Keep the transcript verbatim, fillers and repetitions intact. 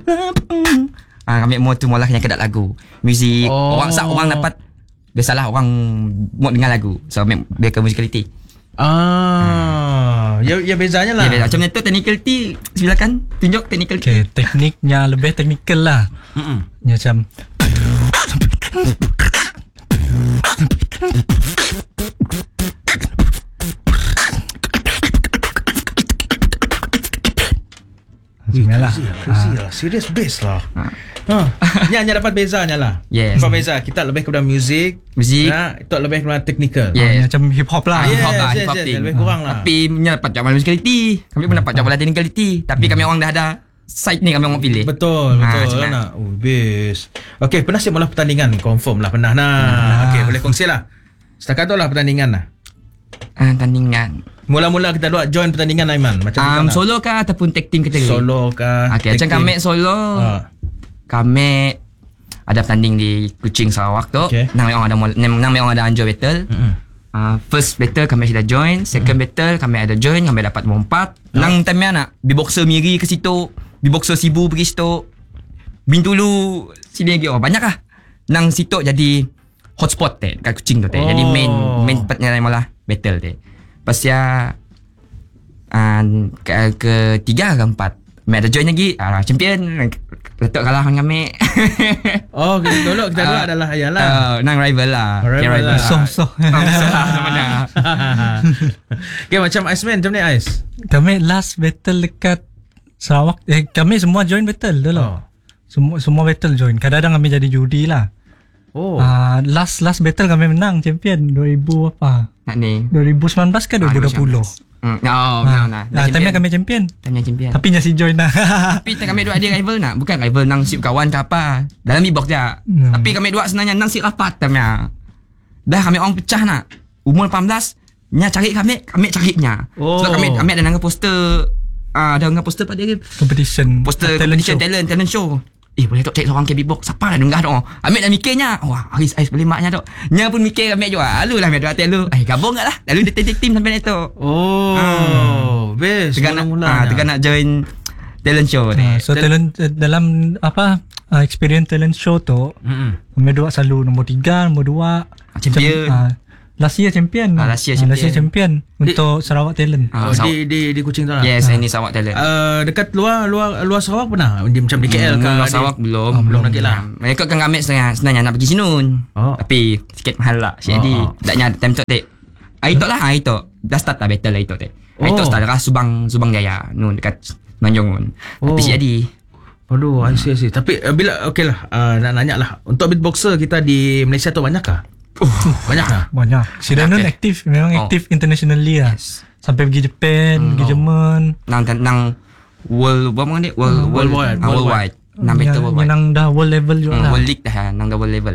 Ah, kami mau tu mula yang kedak lagu. Muzik Oh. orang sak orang dapat biasalah orang mau dengar lagu. So kami biarkan musicality. Ah, ya ya bezanya lah. Ya, beza. Macam ni tu technicality silakan tunjuk technicality. Okay, tekniknya lebih teknikal lah. Mm-mm. Dia macam Macam lah. Crazy lah. Serious bass lah. Ha. Ni hanya dapat bezanya lah. Yes. Dapat beza. Kita lebih kepada muzik. Muzik. Nah, itu lebih kepada technical. Yeah. Macam hip hop lah. Ah, hip hop yes, lah, yes, hip hop yes, thing. lebih kurang lah. Tapi punya dapat jawab musicality. Kami pun dapat jawab technicality. Tapi kami orang dah ada side ni kami orang pilih. Betul, Ah, betul macam lah mana? nak. Oh, best. Okey, pernah siap mula pertandingan? Confirm lah pernah nah. Okey, boleh kongsi lah. Setakat tu lah pertandingan lah. Ah, tandingan. Mula-mula kita buat join pertandingan Aiman. Macam Um, mana? solo kah ataupun tag team kategori? Solo kah? Okey, macam tag team? kami solo. Ah. Kami ada pertanding di Kuching Sarawak tu. Okay. Nang orang ada mul- nang nang orang ada anjur battle. Mm-mm. Uh, first battle kami sudah join, second mm. battle kami ada join, kami dapat nombor empat. Oh. Nang time nak B-boxer Miri ke situ, B-boxer Sibu pergi situ. Bintulu sini lagi oh banyak lah. Nang situ jadi hotspot teh kat Kuching tu teh. Oh. Jadi main main tempatnya malah battle teh. Pas ya uh, ke, ke tiga ke empat kami ada join lagi uh, champion letak kalah dengan kami. Oh, kita dulu kita dulu Ah. adalah ayalah. Uh, nang rival lah. Rival Okay, lah. So so. Ah, so lah mana. Okay, macam Iceman, macam ni Ice. Kami last battle dekat Sarawak. Eh, kami semua join battle dulu. Oh. Semua semua battle join. Kadang-kadang kami jadi judi lah. Oh. Ah, last last battle kami menang champion dua ribu apa? Nak ni. dua ribu sembilan belas ke dua ribu dua puluh? Hmm. Oh, Ah, benar nah, time kami champion. Tanya champion. Tapi nyasi join lah. Tapi tak kami dua ada rival nak. Bukan rival nang sip kawan ke apa. Dalam B-box je. Hmm. Tapi kami dua sebenarnya nang sip rapat tamnya. Dah kami orang pecah nak. Umur lapan belas, nya cari kami, kami cari nya. Oh. Sebab kami kami ada nang poster ah ada nang poster pada dia. Competition. Poster talent competition show. talent talent show. Eh boleh tak cek seorang ke B-box. Siapa dah dengar tu? Ambil dah mikirnya. Wah, Haris Ais boleh maknya tu. Nya pun mikir kami juga. Alulah kami dua lu. Eh gabung enggak lah. Lalu dia take team sampai itu. Oh. Hmm. Best. Tengah nak mula-mula. ah, tengah nak join talent show ni. Ah, so talent eh, dalam apa uh, experience talent show tu Mm-mm. kami dua selalu nombor tiga, nombor dua. Champion. Macam, ah, last year champion. Ah, last year Ah, last year champion. champion untuk Sarawak talent. Ah, Oh, Sarawak. di di di Kuching tu lah. Yes, ini Sarawak talent. Uh, dekat luar luar luar Sarawak pernah? Di, macam di K L Hmm, ke? Luar di- Sarawak belum. Oh, belum lagi lah. Mereka kan kami sebenarnya, sebenarnya nak pergi Sinun. Oh. Tapi sikit mahal lah. Jadi Oh, oh. tak nyat time tu tek. Hari tu lah, hari tu. Dah start lah battle hari tu tek. Hari tu Oh. start lah Subang Subang Jaya. Nun dekat Semenanjung nun. Oh. Tapi jadi Aduh, I see, I see. Tapi uh, bila okey lah, uh, nak nanya lah. Untuk beatboxer kita di Malaysia tu banyak kah? uh, Banyak kah? Banyak. Si Danun Okay. aktif, memang Oh. aktif internationally lah. Yes. Sampai pergi Japan, Hmm, pergi oh. Jerman. nang nang world apa mana dia? World Worldwide. Ah, worldwide. Nang Yang- battle worldwide. yang dah world level juga Hmm, lah. World league dah nang dah world level.